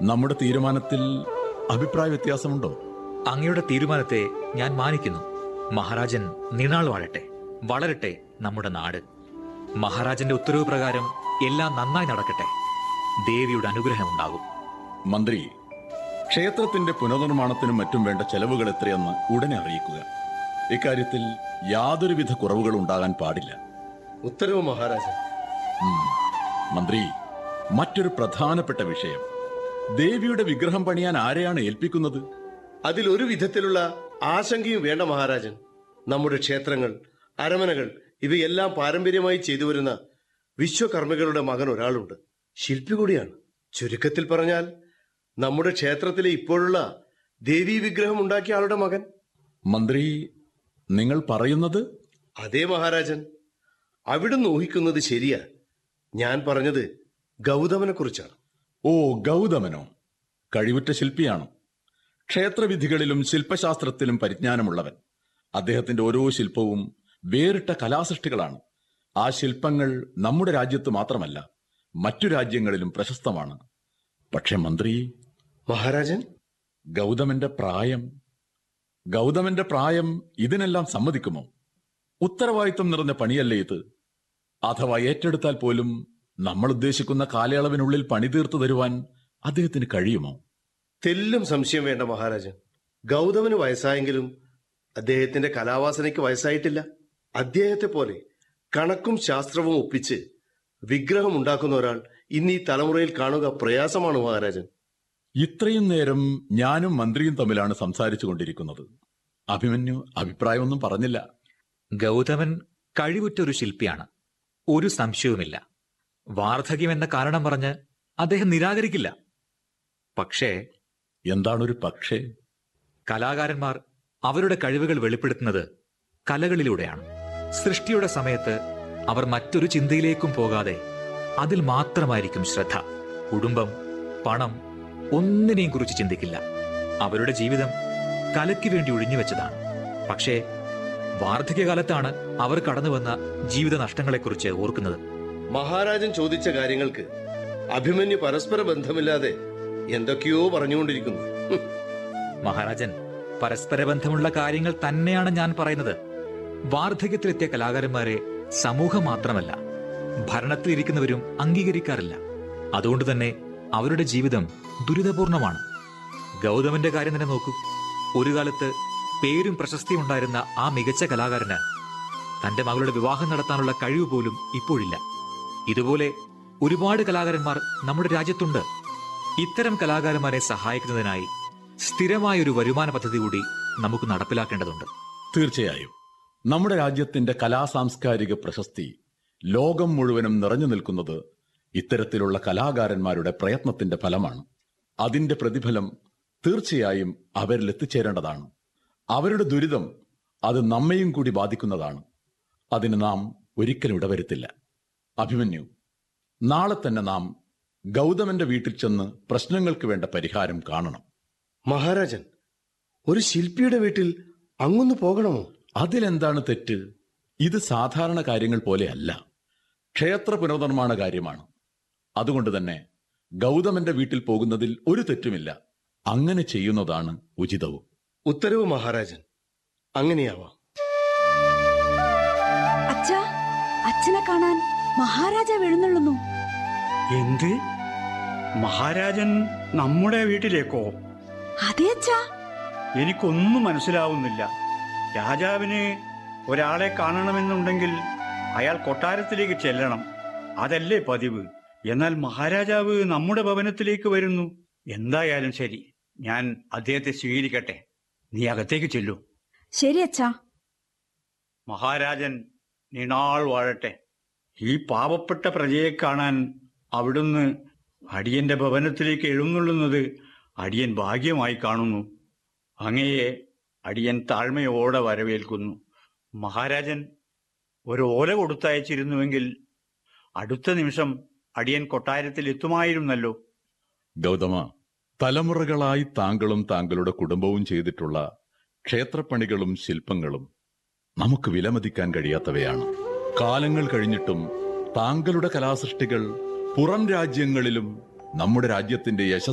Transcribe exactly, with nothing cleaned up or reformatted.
നമ്മുടെ തീരുമാനത്തിൽ അഭിപ്രായ വ്യത്യാസമുണ്ടോ? അങ്ങയുടെ തീരുമാനത്തെ ഞാൻ മാനിക്കുന്നു. മഹാരാജൻ നീണാൾ വാഴട്ടെ, വളരട്ടെ നമ്മുടെ നാട്. മഹാരാജന്റെ ഉത്തരവ് പ്രകാരം എല്ലാം നന്നായി നടക്കട്ടെ. ദേവിയുടെ അനുഗ്രഹം ഉണ്ടാകും. മന്ത്രി, ക്ഷേത്രത്തിന്റെ പുനർനിർമ്മാണത്തിനും മറ്റും വേണ്ട ചെലവുകൾ എത്രയെന്ന് ഉടനെ അറിയിക്കുക. ഇക്കാര്യത്തിൽ യാതൊരുവിധ കുറവുകൾ ഉണ്ടാകാൻ പാടില്ല. ഉത്തരവ് മഹാരാജൻ. മന്ത്രി, മറ്റൊരു പ്രധാനപ്പെട്ട വിഷയം, ദേവിയുടെ വിഗ്രഹം പണിയാൻ ആരെയാണ് ഏൽപ്പിക്കുന്നത്? അതിലൊരു വിധത്തിലുള്ള ആശങ്കയും വേണ്ട മഹാരാജൻ. നമ്മുടെ ക്ഷേത്രങ്ങൾ, അരമനകൾ ഇവയെല്ലാം പാരമ്പര്യമായി ചെയ്തു വരുന്ന വിശ്വകർമ്മികളുടെ മകൻ ഒരാളുണ്ട്. ശില്പി കൂടിയാണ്. ചുരുക്കത്തിൽ പറഞ്ഞാൽ നമ്മുടെ ക്ഷേത്രത്തിലെ ഇപ്പോഴുള്ള ദേവീ വിഗ്രഹം ഉണ്ടാക്കിയ ആളുടെ മകൻ. മന്ത്രി, നിങ്ങൾ പറയുന്നത്? അതേ മഹാരാജൻ, അവിടുന്ന് ഊഹിക്കുന്നത് ശരിയാ. ഞാൻ പറഞ്ഞത് ഗൗതമനെ കുറിച്ചാണ്. ഓ, ഗൗതമനോ? കഴിവുറ്റ ശില്പിയാണ്. ക്ഷേത്രവിധികളിലും ശില്പശാസ്ത്രത്തിലും പരിജ്ഞാനമുള്ളവൻ. അദ്ദേഹത്തിന്റെ ഓരോ ശില്പവും വേറിട്ട കലാസൃഷ്ടികളാണ്. ആ ശില്പങ്ങൾ നമ്മുടെ രാജ്യത്ത് മാത്രമല്ല, മറ്റു രാജ്യങ്ങളിലും പ്രശസ്തമാണ്. പക്ഷെ മന്ത്രി, മഹാരാജൻ, ഗൗതമന്റെ പ്രായം ഗൗതമന്റെ പ്രായം ഇതിനെല്ലാം സമ്മതിക്കുമോ? ഉത്തരവാദിത്വം നിറഞ്ഞ പണിയല്ലേ ഇത്? അഥവാ ഏറ്റെടുത്താൽ പോലും നമ്മൾ ഉദ്ദേശിക്കുന്ന കാലയളവിനുള്ളിൽ പണി തീർത്തു തരുവാൻ അദ്ദേഹത്തിന് കഴിയുമോ? തെല്ലും സംശയം വേണ്ട മഹാരാജൻ. ഗൗതമന് വയസ്സായെങ്കിലും അദ്ദേഹത്തിന്റെ കലാവാസനയ്ക്ക് വയസ്സായിട്ടില്ല. അദ്ദേഹത്തെ പോലെ കണക്കും ശാസ്ത്രവും ഒപ്പിച്ച് വിഗ്രഹം ഉണ്ടാക്കുന്ന ഒരാൾ ഇന്ന് ഈ തലമുറയിൽ കാണുക പ്രയാസമാണ് മഹാരാജൻ. ഇത്രയും നേരം ഞാനും മന്ത്രിയും തമ്മിലാണ് സംസാരിച്ചു കൊണ്ടിരിക്കുന്നത്. അഭിമന്യു അഭിപ്രായമൊന്നും പറഞ്ഞില്ല. ഗൗതമൻ കഴിവുറ്റ ഒരു ശില്പിയാണ്, ഒരു സംശയവുമില്ല. വാർദ്ധക്യം എന്ന കാരണം പറഞ്ഞ് അദ്ദേഹം നിരാകരിക്കില്ല. പക്ഷേ എന്താണൊരു പക്ഷേ? കലാകാരന്മാർ അവരുടെ കഴിവുകൾ വെളിപ്പെടുത്തുന്നത് കലകളിലൂടെയാണ്. സൃഷ്ടിയുടെ സമയത്ത് അവർ മറ്റൊരു ചിന്തയിലേക്കും പോകാതെ അതിൽ മാത്രമായിരിക്കും ശ്രദ്ധ. കുടുംബം, പണം ഒന്നിനെയും കുറിച്ച് ചിന്തിക്കില്ല. അവരുടെ ജീവിതം കലയ്ക്ക് വേണ്ടി ഒഴിഞ്ഞുവെച്ചതാണ്. പക്ഷേ വാർദ്ധക്യകാലത്താണ് അവർ കടന്നുവന്ന ജീവിത നഷ്ടങ്ങളെക്കുറിച്ച് ഓർക്കുന്നത്. മഹാരാജൻ ചോദിച്ച കാര്യങ്ങൾക്ക് അഭിമന്യു പരസ്പര ബന്ധമില്ലാതെ എന്തൊക്കെയോ പറഞ്ഞുകൊണ്ടിരിക്കുന്നു. മഹാരാജൻ, പരസ്പര ബന്ധമുള്ള കാര്യങ്ങൾ തന്നെയാണ് ഞാൻ പറയുന്നത്. വാർദ്ധക്യത്തിലെത്തിയ കലാകാരന്മാരെ സമൂഹം മാത്രമല്ല, ഭരണത്തിലിരിക്കുന്നവരും അംഗീകരിക്കാറില്ല. അതുകൊണ്ട് തന്നെ അവരുടെ ജീവിതം ദുരിതപൂർണമാണ്. ഗൗതമന്റെ കാര്യം തന്നെ നോക്കൂ. ഒരു കാലത്ത് പേരും പ്രശസ്തിയും ഉണ്ടായിരുന്ന ആ മികച്ച കലാകാരന് തന്റെ മകളുടെ വിവാഹം നടത്താനുള്ള കഴിവ് പോലും ഇപ്പോഴില്ല. ഇതുപോലെ ഒരുപാട് കലാകാരന്മാർ നമ്മുടെ രാജ്യത്തുണ്ട്. ഇത്തരം കലാകാരന്മാരെ സഹായിക്കുന്നതിനായി സ്ഥിരമായൊരു വരുമാന പദ്ധതി കൂടി നമുക്ക് നടപ്പിലാക്കേണ്ടതുണ്ട്. തീർച്ചയായും നമ്മുടെ രാജ്യത്തിന്റെ കലാസാംസ്കാരിക പ്രശസ്തി ലോകം മുഴുവനും നിറഞ്ഞു നിൽക്കുന്നത് ഇത്തരത്തിലുള്ള കലാകാരന്മാരുടെ പ്രയത്നത്തിന്റെ ഫലമാണ്. അതിന്റെ പ്രതിഫലം തീർച്ചയായും അവരിൽ എത്തിച്ചേരേണ്ടതാണ്. അവരുടെ ദുരിതം അത് നമ്മയും കൂടി ബാധിക്കുന്നതാണ്. അതിന് നാം ഒരിക്കലും ഇടവരുത്തില്ല. അഭിമന്യു, നാളെ തന്നെ നാം ഗൗതമന്റെ വീട്ടിൽ ചെന്ന് പ്രശ്നങ്ങൾക്ക് വേണ്ട പരിഹാരം കാണണം. മഹാരാജൻ, ഒരു ശില്പിയുടെ വീട്ടിൽ അങ്ങൊന്ന് പോകണമോ? അതിലെന്താണ് തെറ്റ്? ഇത് സാധാരണ കാര്യങ്ങൾ പോലെയല്ല, ക്ഷേത്ര പുനർനിർമ്മാണ കാര്യമാണ്. അതുകൊണ്ട് തന്നെ ഗൗതമന്റെ വീട്ടിൽ പോകുന്നതിൽ ഒരു തെറ്റുമില്ല. അങ്ങനെ ചെയ്യുന്നതാണ് ഉചിതവും. ഉത്തരവ് മഹാരാജൻ, അങ്ങനെയാവാം. അച്ഛാ, അച്ഛനെ കാണാൻ മഹാരാജാവ് എഴുന്നള്ളുന്നു. എന്ത്? മഹാരാജൻ നമ്മുടെ വീട്ടിലേക്കോ? അതെ അച്ഛാ. എനിക്കൊന്നും മനസ്സിലാവുന്നില്ല. രാജാവിന് ഒരാളെ കാണണമെന്നുണ്ടെങ്കിൽ അയാൾ കൊട്ടാരത്തിലേക്ക് ചെല്ലണം, അതല്ലേ പതിവ്. എന്നാൽ മഹാരാജാവ് നമ്മുടെ ഭവനത്തിലേക്ക് വരുന്നു. എന്തായാലും ശരി, ഞാൻ അദ്ദേഹത്തെ സ്വീകരിക്കട്ടെ. നീ അകത്തേക്ക് ചെല്ലൂ. ശരി അച്ഛാ. മഹാരാജൻ നീണാൾ വാഴട്ടെ. ഈ പാവപ്പെട്ട പ്രജയെ കാണാൻ അവിടുന്ന് അടിയന്റെ ഭവനത്തിലേക്ക് എഴുന്നള്ളുന്നത് അടിയൻ ഭാഗ്യമായി കാണുന്നു. അങ്ങയെ അടിയൻ താഴ്മയോടെ വരവേൽക്കുന്നു. മഹാരാജൻ ഒരു ഓല കൊടുത്തയച്ചിരുന്നുവെങ്കിൽ അടുത്ത നിമിഷം അടിയൻ കൊട്ടാരത്തിൽ എത്തുമായിരുന്നല്ലോ. ഗൗതമ, തലമുറകളായി താങ്കളും താങ്കളുടെ കുടുംബവും ചെയ്തിട്ടുള്ള ക്ഷേത്രപ്പണികളും ശില്പങ്ങളും നമുക്ക് വിലമതിക്കാൻ കഴിയാത്തവയാണ്. കാലങ്ങൾ കഴിഞ്ഞിട്ടും താങ്കളുടെ കലാസൃഷ്ടികൾ പുറം രാജ്യങ്ങളിലും നമ്മുടെ രാജ്യത്തിന്റെ യശസ്